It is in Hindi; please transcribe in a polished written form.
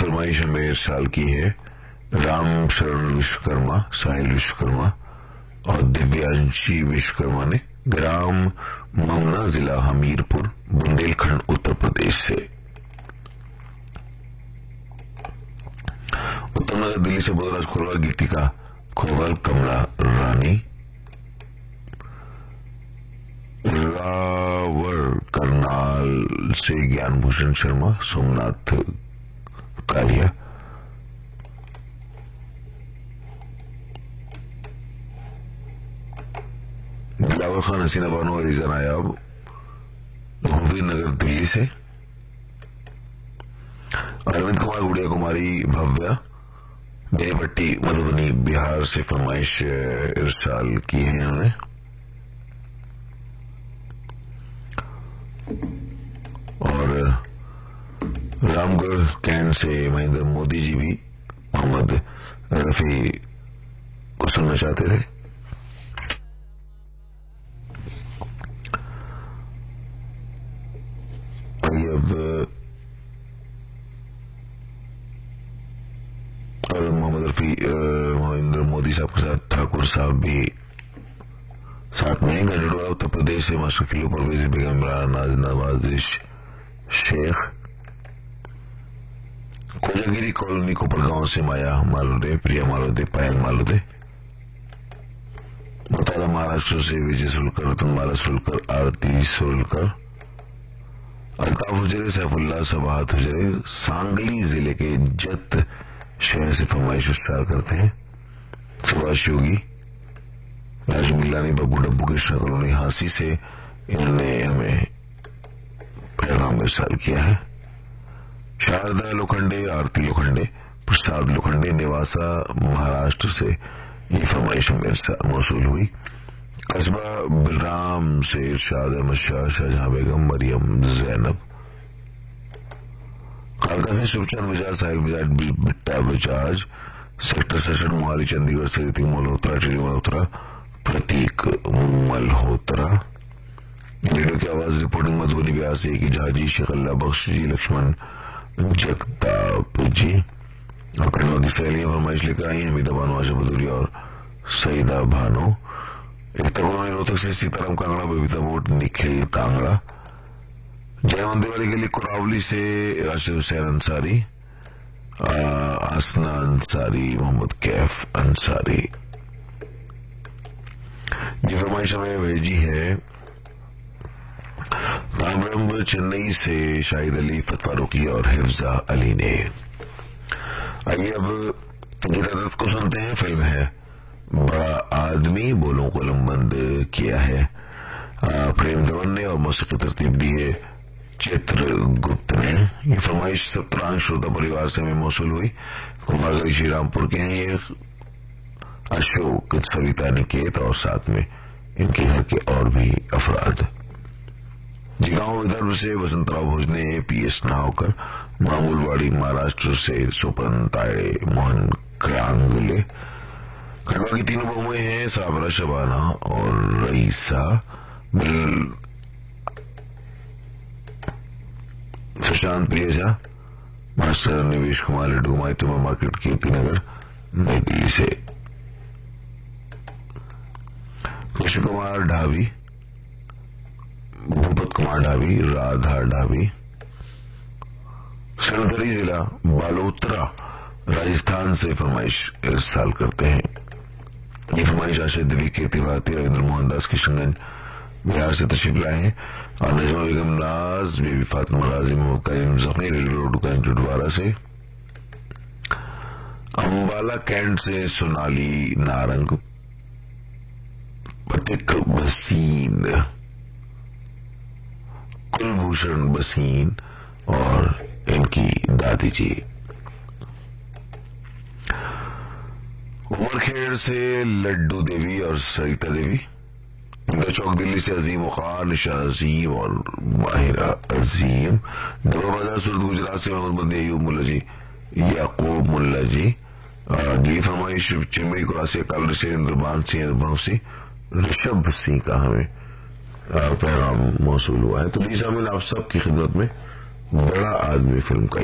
फरमाइश हमें इरसाल की है राम शरण विश्वकर्मा, साहिल विश्वकर्मा और दिव्यांशी विश्वकर्मा ने ग्राम ममना, जिला हमीरपुर, बुंदेलखंड, उत्तर प्रदेश से। उत्तम नगर दिल्ली से बोधराज खोलवाल, गीतिका खोवल, कमला रानी, रावर करनाल से ज्ञान भूषण शर्मा, सोमनाथ कालिया, दिलावर खान, हसीना बानो, अरीजा नायाब, हफीर नगर दिल्ली से। अरविंद कुमार, गुड़िया कुमारी, भव्या बेपट्टी, मधुबनी, बिहार से फरमाइश इरसाल की है उन्होंने। और रामगढ़ कैंट से महेंद्र मोदी जी भी मोहम्मद रफी को सुनना चाहते थे। अब और मोहम्मद रफी महेंद्र मोदी साहब के साथ ठाकुर साहब भी साथ में। गढ़वा उत्तर प्रदेश से मास्टर किलो, परवेज बेगम, नाज नवाज शेख। कोजागिरी कॉलोनी, कोपरगांव से माया मालोदे, प्रिया मालोदे, पायल मालोदे। मुताला महाराष्ट्र से विजय सुलकर, रतनमाला सुलकर, आरती सुलकर। अल्ताफ हुजरे, सैफुल्ला, सबाहत हुजरे सांगली जिले के जत शहर से फरमाइश विस्तार करते हैं। सुभाष योगी, राजू मिलानी, बब्बू डब्बू, कृष्णा कॉलोनी, हांसी से इन्होंने हमें पैगाम विस्तार किया है। शारदा लोखंडे, आरती लोखंडे, प्रसाद लोखंडे, निवासा महाराष्ट्र से ये फरमाइश हमें मौसूल हुई। कस्बा बिलराम से इरशाद अहमद शाह, शाहजहां बेगम, मरियम जैनब। कालका से शिवचंद बजाज, साहिल बजाज, बिट्टा बजाज। सेक्टर 67 मोहाली, चंडीगढ़ से ऋतिक मल्होत्रा, टिडी मल्होत्रा, प्रतीक मल्होत्रा। रेडियो की आवाज रिपोर्टिंग मधुबनी, बिहार से की झाजी, शकल्ला बख्श जी, लक्ष्मण जगताप जी। और कन्नौज की सहेलियां फरमाइश लेकर आई, हमीदा बानो, आशा बदूरी और सईदा भानो। एकता कॉलोनी, रोहतक से सीताराम कांगड़ा, बबीता बोट, निखिल कांगड़ा। जय मंदिर वाली गली, कुरावली से राशिद हुसैन अंसारी, आसना अंसारी, मोहम्मद कैफ अंसारी। ये फरमाइश हमें भेजी है तामरम चेन्नई से शाहिद अली, फतवा रुकी और हिफ्जा अली ने। आइए अब गीता दत्त को सुनते हैं। फिल्म है बड़ा आदमी, बोलों को लंबंद किया है प्रेम धवन ने और मौसीकी तरतीब दी है चित्रगुप्त ने। ये फरमाइश सप्ताह श्रोता परिवार से हमें मौसूल हुई। कुमारगढ़ी श्रीरामपुर के हैं ये अशोक, सविता, निकेत और साथ में इनके घर के और भी अफराद। जिगांव विदर्भ से वसंतराव भोजने, पीएस नावकर, मामूलवाड़ी महाराष्ट्र से सोपन ताड़े, मोहन क्रांगले। खंडवा की तीनों बहुएं हैं, साबरा, शबाना और रईसा। सुशांत प्रियजा, मास्टर निवेश कुमार, लड्डू कुमार, टिमर मार्केट, कीर्ति नगर, नई दिल्ली से। कृष्ण कुमार ढाबी, भूपत कुमार ढाबी, राधा ढाबी। सनगरी जिला बालोतरा, राजस्थान से फरमाइश इरसाल करते हैं। ये फरमाइश आशा दिव्य, कीर्ति भारती, रविंद्र मोहन दास, किशनगंज बिहार से तशरीफ लाए हैं। और नजमा बेगम नाज, बेबी फातिमा राजी, मोहम्मद करीम जख्मी, रेलवे रोड जुडवारा से। अम्बाला कैंट से सोनाली नारंग, पतिक बसीन, कुलभूषण बसीन और इनकी दादी जी। उमरखेड़ से लड्डू देवी और सरिता देवी। इंदिरा चौक दिल्ली से अजीम खान, निशा अजीम और माहिरा अजीम। डबा बाजार सूरत गुजरात से मोहम्मद अयूब मुल्ला जी, याकूब मुल्ला जी। ये फरमाइश चेन्नई कुरासी कालर से इंद्रबान सिंह भौसी, ऋषभ सिंह का हमें पैगाम मौसूल हुआ है। तो लीजा मिल आप सबकी खिदमत में बड़ा आदमी फिल्म का